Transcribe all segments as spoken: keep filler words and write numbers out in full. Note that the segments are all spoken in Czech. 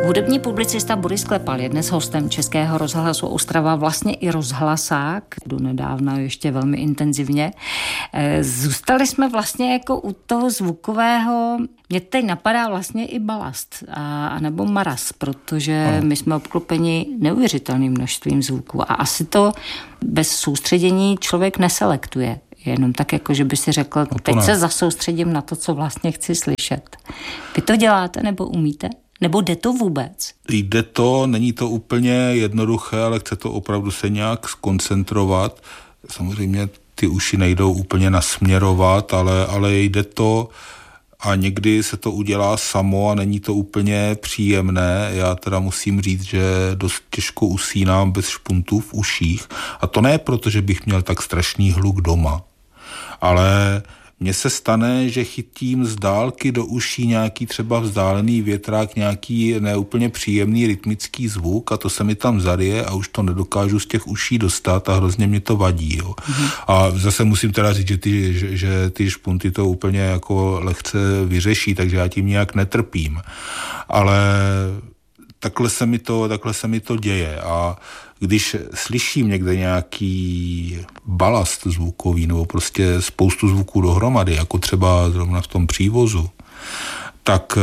Hudební publicista Boris Klepal je dnes hostem Českého rozhlasu Ostrava, vlastně i rozhlasák, do nedávna ještě velmi intenzivně. Zůstali jsme vlastně jako u toho zvukového, mě teď napadá vlastně i balast, a, a nebo maras, protože ano. My jsme obklopeni neuvěřitelným množstvím zvuků a asi to bez soustředění člověk neselektuje. Jenom tak, jako že by si řekl, no teď ne. se zasoustředím na to, co vlastně chci slyšet. Vy to děláte nebo umíte? Nebo jde to vůbec? Jde to, není to úplně jednoduché, ale chce to opravdu se nějak skoncentrovat. Samozřejmě ty uši nejdou úplně nasměrovat, ale, ale jde to a někdy se to udělá samo a není to úplně příjemné. Já teda musím říct, že dost těžko usínám bez špuntů v uších. A to ne proto, že bych měl tak strašný hluk doma, ale mně se stane, že chytím z dálky do uší nějaký třeba vzdálený větrák, nějaký neúplně příjemný rytmický zvuk a to se mi tam zaryje a už to nedokážu z těch uší dostat a hrozně mě to vadí. Jo. Mm-hmm. A zase musím teda říct, že ty, že, že ty špunty to úplně jako lehce vyřeší, takže já tím nějak netrpím. Ale takhle se mi to, takhle se mi to děje a když slyším někde nějaký balast zvukový nebo prostě spoustu zvuků dohromady, jako třeba zrovna v tom přívozu, tak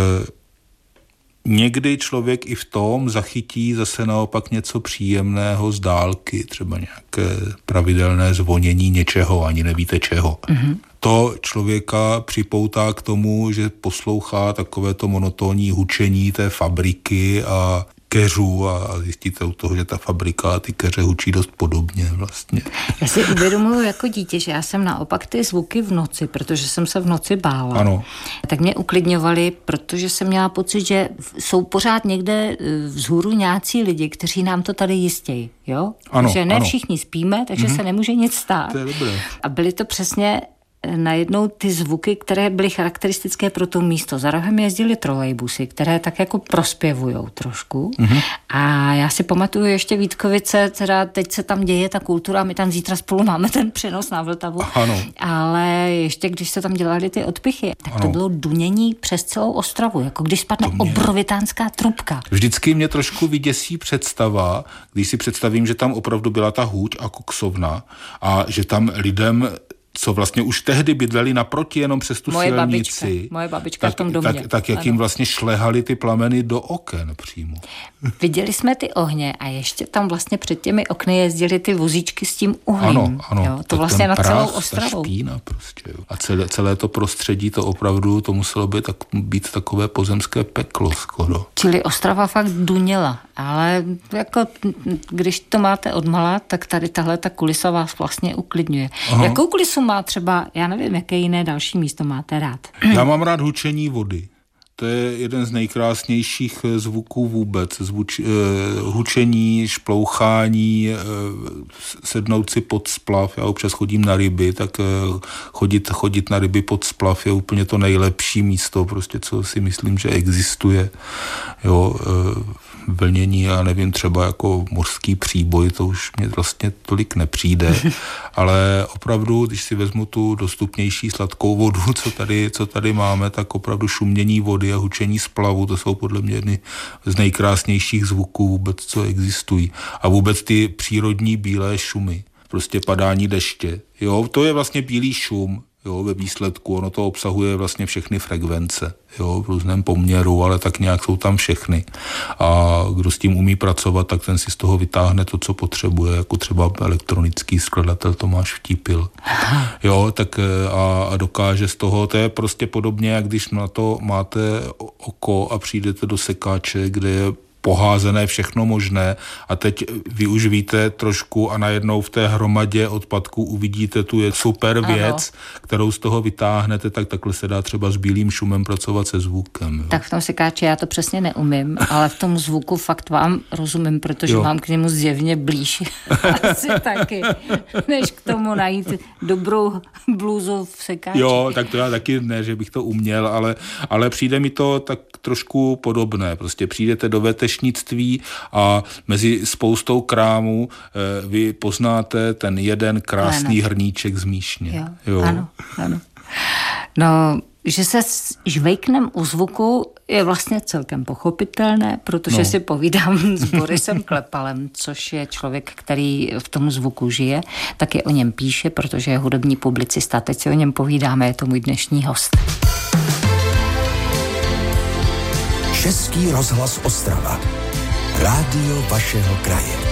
někdy člověk i v tom zachytí zase naopak něco příjemného z dálky, třeba nějaké pravidelné zvonění něčeho, ani nevíte čeho. Mm-hmm. To člověka připoutá k tomu, že poslouchá takovéto monotónní hučení té fabriky a keřů a zjistíte u toho, že ta fabrika a ty keře hučí dost podobně vlastně. Já si uvědomuji jako dítě, že já jsem naopak ty zvuky v noci, protože jsem se v noci bála. Ano. Tak mě uklidňovali, protože jsem měla pocit, že jsou pořád někde vzhůru nějací lidi, kteří nám to tady jistějí, jo? Ano, že ne ano. všichni spíme, takže mm-hmm. se nemůže nic stát. To je dobré. A byly to přesně najednou ty zvuky, které byly charakteristické pro to místo. Za rohem jezdily trolejbusy, které tak jako prospěvujou trošku. Mm-hmm. A já si pamatuju ještě Vítkovice, teda teď se tam děje ta kultura, my tam zítra spolu máme ten přenos na Vltavu. Ano. Ale ještě když se tam dělaly ty odpichy, tak ano. To bylo dunění přes celou Ostravu, jako když spadne mě... obrovitánská trubka. Vždycky mě trošku vyděsí představa, když si představím, že tam opravdu byla ta hůť a koksovna a že tam lidem co vlastně už tehdy bydleli naproti jenom přes tu moje silnici. Babička, moje babička tak, v tom domě. Tak, tak jak ano. Jim vlastně šlehaly ty plameny do oken přímo. Viděli jsme ty ohně a ještě tam vlastně před těmi okny jezdily ty vozíčky s tím uhlím. Ano, ano. Jo, to vlastně na celou Ostravu. Ta špína prostě. Jo. A celé, celé to prostředí, to opravdu, to muselo být, tak, být takové pozemské peklo skoro. Čili Ostrava fakt duněla, ale jako když to máte odmala, tak tady tahle ta kulisa vás vlastně uklidňuje. Aha. Jakou kulisu má třeba, já nevím, jaké jiné další místo máte rád? Já mám rád hučení vody. To je jeden z nejkrásnějších zvuků vůbec. Zvuč, eh, hučení, šplouchání, eh, sednout si pod splav. Já občas chodím na ryby, tak eh, chodit, chodit na ryby pod splav je úplně to nejlepší místo, prostě co si myslím, že existuje. Jo, eh, vlnění, já nevím, třeba jako mořský příboj, to už mě vlastně tolik nepřijde, ale opravdu, když si vezmu tu dostupnější sladkou vodu, co tady, co tady máme, tak opravdu šumění vody a hučení splavu, to jsou podle mě jedny z nejkrásnějších zvuků vůbec, co existují. A vůbec ty přírodní bílé šumy, prostě padání deště. Jo, to je vlastně bílý šum. Jo, ve výsledku, ono to obsahuje vlastně všechny frekvence, jo, v různém poměru, ale tak nějak jsou tam všechny. A kdo s tím umí pracovat, tak ten si z toho vytáhne to, co potřebuje, jako třeba elektronický skladatel Tomáš Vtípil. Jo, tak a, a dokáže z toho, to je prostě podobně, jak když na to máte oko a přijdete do sekáče, kde je poházené všechno možné a teď vy už víte trošku a najednou v té hromadě odpadků uvidíte tu je super věc, ano. kterou z toho vytáhnete, tak takhle se dá třeba s bílým šumem pracovat se zvukem. Jo. Tak v tom sekáči já to přesně neumím, ale v tom zvuku fakt vám rozumím, protože jo. mám k němu zjevně blíž asi taky, než k tomu najít dobrou blůzu v sekáči. Jo, tak to já taky ne, že bych to uměl, ale, ale přijde mi to tak trošku podobné. Prostě přijdete do vetešnictví a mezi spoustou krámů eh, vy poznáte ten jeden krásný ano. hrníček z Míšně. Jo, jo. Ano, ano. No, Že se žvejknem u zvuku je vlastně celkem pochopitelné, protože no. si povídám s Borisem Klepalem, což je člověk, který v tom zvuku žije, taky o něm píše, protože je hudební publicista. Teď si o něm povídáme, je to můj dnešní host. Český rozhlas Ostrava. Rádio vašeho kraje.